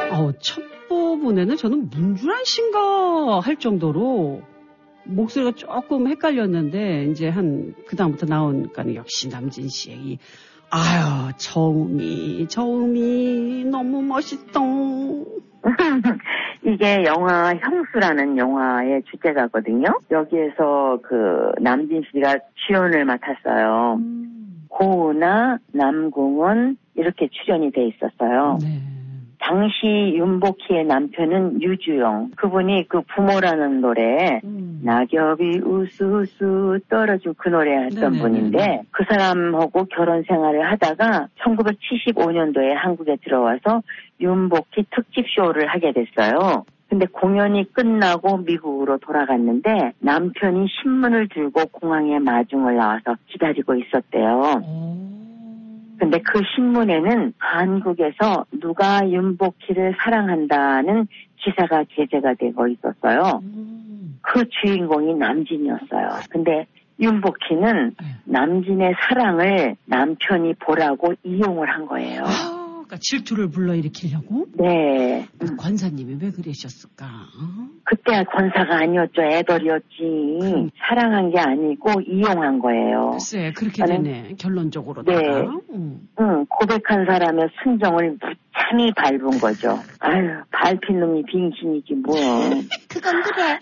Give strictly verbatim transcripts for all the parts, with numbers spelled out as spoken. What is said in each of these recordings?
어, 첫 부분에는 저는 문준환 씨인가 할 정도로 목소리가 조금 헷갈렸는데 이제 한 그다음부터 나오니까 역시 남진 씨의 이 아유 저음이 저음이 너무 멋있다. 이게 영화 형수라는 영화의 주제가거든요. 여기에서 그 남진 씨가 주연을 맡았어요. 음. 고은아, 남궁원 이렇게 출연이 돼 있었어요. 네. 당시 윤복희의 남편은 유주영. 그분이 그 부모라는 노래 음. 낙엽이 우수우수 떨어지고 그 노래 했던 네네네. 분인데 그 사람하고 결혼 생활을 하다가 천구백칠십오 년도에 한국에 들어와서 윤복희 특집 쇼를 하게 됐어요. 근데 공연이 끝나고 미국으로 돌아갔는데 남편이 신문을 들고 공항에 마중을 나와서 기다리고 있었대요. 오. 근데 그 신문에는 한국에서 누가 윤복희를 사랑한다는 기사가 게재가 되고 있었어요. 음. 그 주인공이 남진이었어요. 근데 윤복희는 남진의 사랑을 남편이 보라고 이용을 한 거예요. 그러니까 질투를 불러일으키려고? 네. 그 권사님이 왜 그러셨을까? 어? 그때 권사가 아니었죠. 애돌이었지. 그... 사랑한 게 아니고 이용한 거예요. 글쎄 그렇게 아니, 되네. 결론적으로. 네. 응. 응. 고백한 사람의 순정을 무참히 밟은 거죠. 아유 밟힌 놈이 빙신이지 뭐. 그건 그래.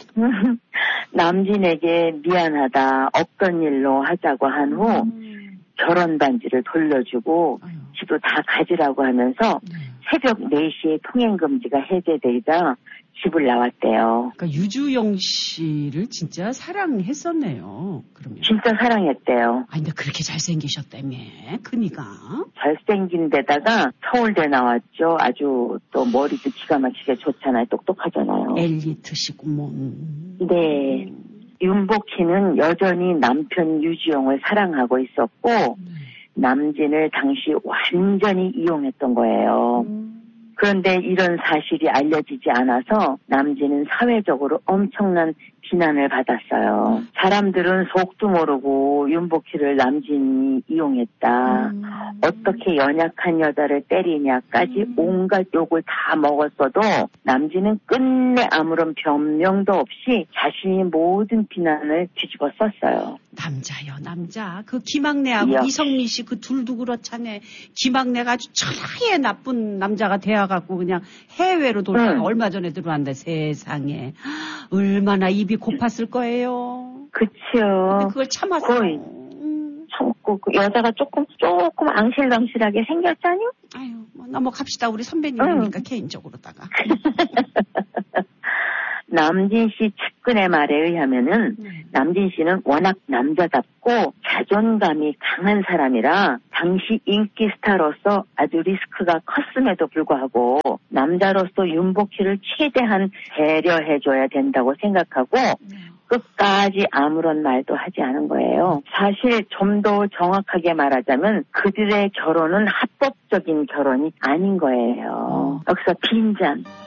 남진에게 미안하다. 없던 일로 하자고 한 후 음. 결혼 반지를 돌려주고 아유. 집도 다 가지라고 하면서 네. 새벽 네 시에 통행금지가 해제되자 집을 나왔대요. 그러니까 유주영 씨를 진짜 사랑했었네요. 그러면. 진짜 사랑했대요. 아니, 근데 그렇게 잘생기셨다며, 큰이가. 잘생긴 데다가 서울대 나왔죠. 아주 또 머리도 기가 막히게 좋잖아요. 똑똑하잖아요. 엘리트시구먼. 네. 윤복희는 여전히 남편 유주영을 사랑하고 있었고 네. 남진을 당시 완전히 이용했던 거예요. 음. 그런데 이런 사실이 알려지지 않아서 남진은 사회적으로 엄청난 비난을 받았어요. 사람들은 속도 모르고 윤복희를 남진이 이용했다. 음. 어떻게 연약한 여자를 때리냐까지 음. 온갖 욕을 다 먹었어도 남진은 끝내 아무런 변명도 없이 자신이 모든 비난을 뒤집어 썼어요. 남자요 남자. 그 김학래하고 역시. 이성미 씨 그 둘도 그렇잖아요. 김학래가 아주 철하게 나쁜 남자가 되어갖고 그냥 해외로 돌다가 음. 얼마 전에 들어왔는데 세상에 얼마나 입이 고팠을 거예요. 그쵸. 근데 그걸 참았어. 거의 참고 그 여자가 조금 조금 앙실방실하게 생겼잖요. 아유 뭐 넘어갑시다. 우리 선배님이니까 응. 개인적으로다가. 남진 씨 측근의 말에 의하면은 네. 남진 씨는 워낙 남자답고 자존감이 강한 사람이라 당시 인기 스타로서 아주 리스크가 컸음에도 불구하고 남자로서 윤복희를 최대한 배려해줘야 된다고 생각하고 네. 끝까지 아무런 말도 하지 않은 거예요. 사실 좀 더 정확하게 말하자면 그들의 결혼은 합법적인 결혼이 아닌 거예요. 어. 여기서 빈잔.